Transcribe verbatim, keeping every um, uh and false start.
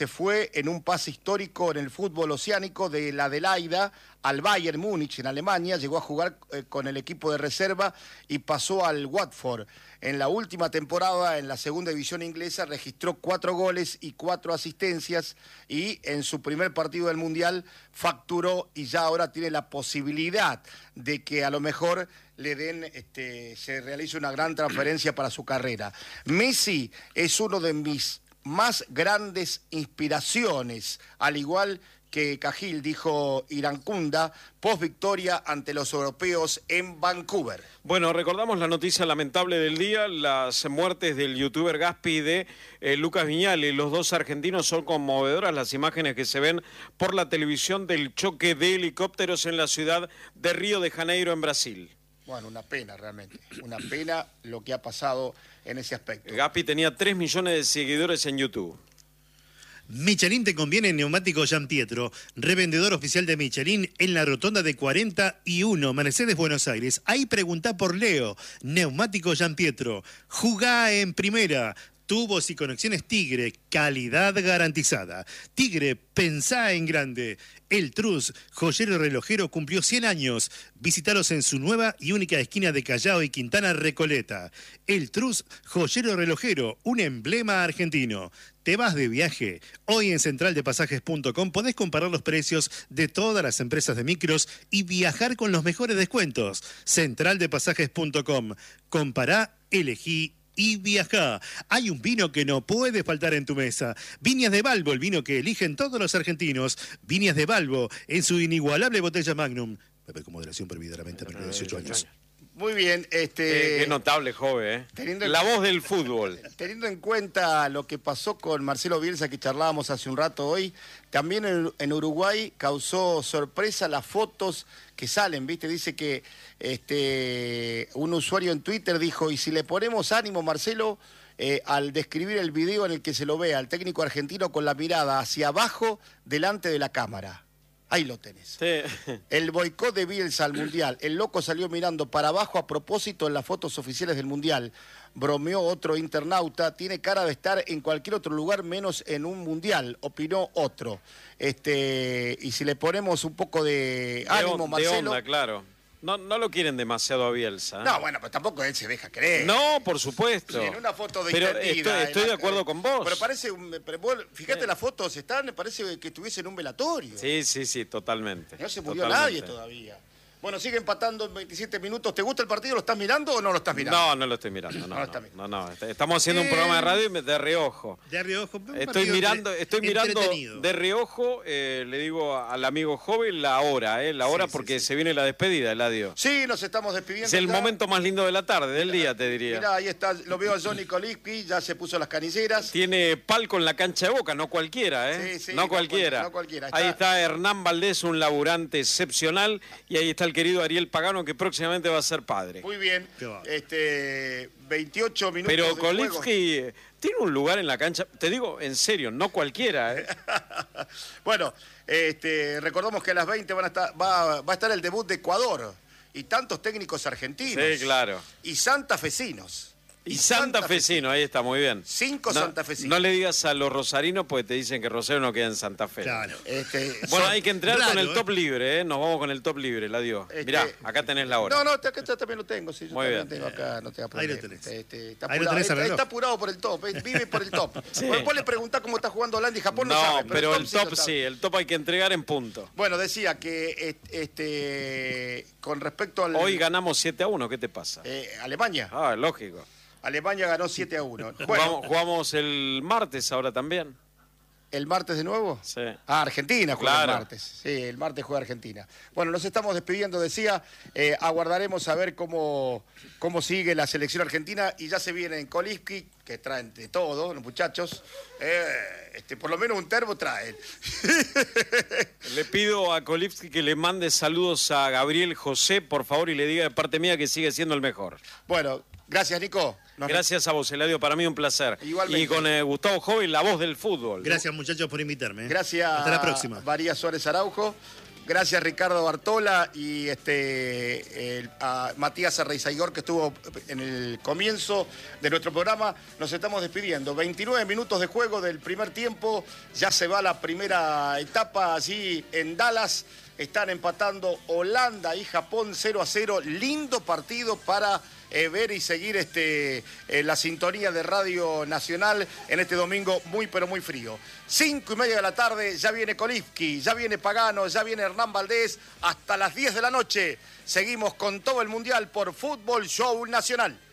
se fue en un pase histórico en el fútbol oceánico de la Adelaida al Bayern Múnich en Alemania, llegó a jugar eh, con el equipo de reserva y pasó al Watford. En la última temporada, en la segunda división inglesa, registró cuatro goles y cuatro asistencias y en su primer partido del Mundial facturó y ya ahora tiene la posibilidad de que a lo mejor le den, este, se realice una gran transferencia para su carrera. Messi es uno de mis más grandes inspiraciones, al igual que Cahill, dijo Irankunda, post victoria ante los europeos en Vancouver. Bueno, recordamos la noticia lamentable del día, las muertes del youtuber Gaspi y de eh, Lucas Viñales. Los dos argentinos son conmovedoras las imágenes que se ven por la televisión del choque de helicópteros en la ciudad de Río de Janeiro, en Brasil. Bueno, una pena realmente, una pena lo que ha pasado en ese aspecto. Gaspi tenía tres millones de seguidores en YouTube. Michelin te conviene en neumático Giampietro, revendedor oficial de Michelin en la rotonda de cuarenta y uno, Mercedes, Buenos Aires. Ahí preguntá por Leo, neumático Giampietro. Jugá en primera. Tubos y conexiones Tigre, calidad garantizada. Tigre, pensá en grande. El Trus, joyero relojero, cumplió cien años. Visítalos en su nueva y única esquina de Callao y Quintana Recoleta. El Trus, joyero relojero, un emblema argentino. ¿Te vas de viaje? Hoy en central de pasajes punto com podés comparar los precios de todas las empresas de micros y viajar con los mejores descuentos. central de pasajes punto com. Compará, elegí y viajá. Hay un vino que no puede faltar en tu mesa. Viñas de Balbo, el vino que eligen todos los argentinos. Viñas de Balbo, en su inigualable botella Magnum. Beber con moderación, prohibidamente a menores de dieciocho años. Muy bien, este... Eh, qué notable joven, ¿eh? Teniendo la en... voz del fútbol. Teniendo en cuenta lo que pasó con Marcelo Bielsa, que charlábamos hace un rato hoy, también en, en Uruguay causó sorpresa las fotos que salen, ¿viste? Dice que este, un usuario en Twitter dijo, y si le ponemos ánimo, Marcelo, eh, al describir el video en el que se lo ve al técnico argentino con la mirada hacia abajo, delante de la cámara. Ahí lo tenés. Sí. El boicot de Bielsa al Mundial. El loco salió mirando para abajo a propósito en las fotos oficiales del Mundial. Bromeó otro internauta. Tiene cara de estar en cualquier otro lugar menos en un Mundial, opinó otro. Este, y si le ponemos un poco de ánimo, de Marcelo... De onda, claro. No, no lo quieren demasiado a Bielsa, ¿eh? No, bueno, pero tampoco él se deja creer. No, por supuesto. Sí, en una foto de Pero estoy, estoy de acuerdo con vos. Pero parece, un, pero vos, fíjate, sí. Las fotos están, parece que estuviese en un velatorio. Sí, sí, sí, totalmente. No se murió totalmente. nadie todavía. Bueno, sigue empatando en veintisiete minutos. ¿Te gusta el partido? ¿Lo estás mirando o no lo estás mirando? No, no lo estoy mirando. No, no, no, lo está mirando. no, no. Estamos haciendo un programa de radio y me- de reojo. De reojo. un Estoy partido mirando, entre- estoy mirando entretenido. de reojo, eh, le digo al amigo joven la hora, eh, la hora Sí, sí, porque sí. se viene la despedida, Eladio. Sí, nos estamos despidiendo. Es el acá. momento más lindo de la tarde, del día, te diría. Mirá, ahí está, lo veo a Johnny Kolipski, ya se puso las caniceras. Tiene palco en la cancha de Boca, no cualquiera, ¿eh? Sí, sí, no, no cualquiera. cual- no cualquiera. Ahí Está- está Hernán Valdés, un laburante excepcional, y ahí está el querido Ariel Pagano, que próximamente va a ser padre. Muy bien. Qué va. Este, veintiocho minutos Pero de juego. Kolipski eh, tiene un lugar en la cancha, te digo en serio, no cualquiera, ¿eh? Bueno, este, recordamos que a las veinte van a estar, va, va a estar el debut de Ecuador y tantos técnicos argentinos. Sí, claro. Y santafesinos. Y santafesino, ahí está, muy bien. Cinco no, santafesinos. No le digas a los rosarinos porque te dicen que Rosario no queda en Santa Fe. Claro. Este, Bueno, son- hay que entrar Raro, con el ¿eh? top libre, ¿eh? Nos vamos con el top libre, la dio. Este- Mirá, acá tenés la hora. No, no, acá yo también lo tengo, sí, yo Muy también bien. tengo acá, no te Ahí apures. lo tenés. Este, está Ahí lo apurado, tenés al está, reloj. está apurado por el top, eh, vive por el top. Sí. Bueno, vos le preguntás cómo está jugando Holanda y Japón, no, No, sabe, pero el sí lo top sabe. sí, el top hay que entregar en punto. Bueno, decía que este, con respecto al... Hoy ganamos siete a uno, ¿qué te pasa? eh, Alemania. Ah, lógico. Alemania ganó siete a uno. Bueno, Jugamos, jugamos el martes ahora también. ¿el martes de nuevo? Sí. Ah, Argentina juega Claro. el martes. Sí, el martes juega Argentina. Bueno, nos estamos despidiendo, decía. Eh, aguardaremos a ver cómo, cómo sigue la selección argentina. Y ya se viene en Kolipski, que traen de todo, los muchachos. Eh, este, por lo menos un termo traen. Le pido a Kolipski que le mande saludos a Gabriel José, por favor, y le diga de parte mía que sigue siendo el mejor. Bueno, gracias, Nico. Nos Gracias a vos, Eladio, para mí un placer. Igualmente. Y con eh, Gustavo Joven, la voz del fútbol. Gracias, muchachos, por invitarme. ¿eh? Gracias. Hasta la próxima. María Suárez Araujo. Gracias Ricardo Bartola y este, el, a Matías Arreizaigor, que estuvo en el comienzo de nuestro programa. Nos estamos despidiendo. veintinueve minutos de juego del primer tiempo. Ya se va la primera etapa allí en Dallas. Están empatando Holanda y Japón cero a cero. Lindo partido para eh, ver y seguir este, eh, la sintonía de Radio Nacional en este domingo muy pero muy frío. Cinco y media de la tarde, ya viene Kolivsky, ya viene Pagano, ya viene Hernán Valdés. Hasta las diez de la noche seguimos con todo el Mundial por Fútbol Show Nacional.